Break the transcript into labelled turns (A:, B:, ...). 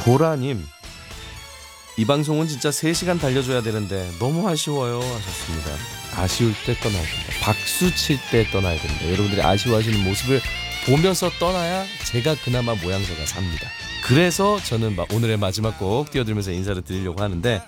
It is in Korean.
A: 보라님, 이 방송은 진짜 3시간 달려줘야 되는데 너무 아쉬워요 하셨습니다. 아쉬울 때 떠나야 된다. 박수 칠 때 떠나야 된다. 여러분들이 아쉬워하시는 모습을 보면서 떠나야 제가 그나마 모양새가 삽니다. 그래서 저는 오늘의 마지막 곡 띄워드리면서 인사를 드리려고 하는데,